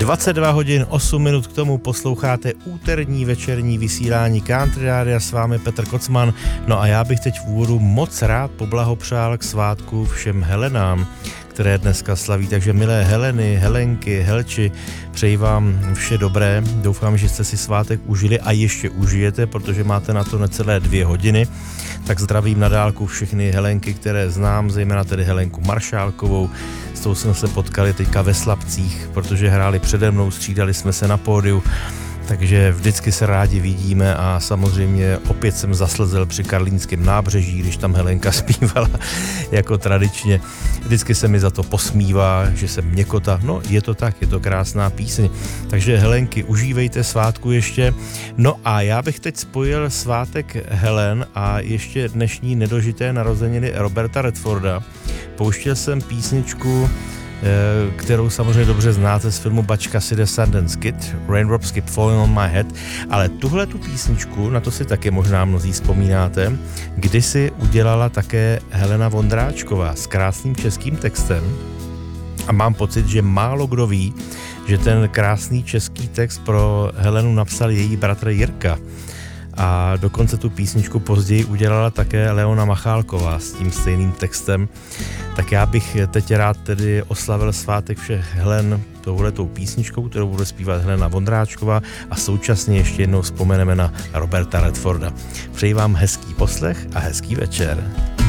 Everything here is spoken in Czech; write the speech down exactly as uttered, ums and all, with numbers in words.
dvacet dva hodin osm minut k tomu posloucháte úterní večerní vysílání Country Rádia, s vámi Petr Kocman. No a já bych teď v úvodu moc rád poblahopřál k svátku všem Helenám, které dneska slaví. Takže milé Heleny, Helenky, Helči, přeji vám vše dobré. Doufám, že jste si svátek užili a ještě užijete, protože máte na to necelé dvě hodiny. Tak zdravím na dálku všechny Helenky, které znám, zejména tedy Helenku Maršálkovou. S tou jsme se potkali teďka ve Slabcích, protože hráli přede mnou, střídali jsme se na pódiu. Takže vždycky se rádi vidíme a samozřejmě opět jsem zaslzel při Karlínském nábřeží, když tam Helenka zpívala jako tradičně. Vždycky se mi za to posmívá, že jsem měkota. No, je to tak, je to krásná píseň. Takže Helenky, užívejte svátku ještě. No a já bych teď spojil svátek Helen a ještě dnešní nedožité narozeniny Roberta Redforda. Pouštěl jsem písničku, kterou samozřejmě dobře znáte z filmu Butch Cassidy Sundance Kid, Raindrops Keep Falling on My Head, ale tuhle tu písničku, na to si taky možná mnozí vzpomínáte, kdysi udělala také Helena Vondráčková s krásným českým textem a mám pocit, že málo kdo ví, že ten krásný český text pro Helenu napsal její bratr Jirka. A dokonce tu písničku později udělala také Leona Machálková s tím stejným textem. Tak já bych teď rád tedy oslavil svátek všech Helen touhletou písničkou, kterou bude zpívat Helena Vondráčková a současně ještě jednou vzpomeneme na Roberta Redforda. Přeji vám hezký poslech a hezký večer.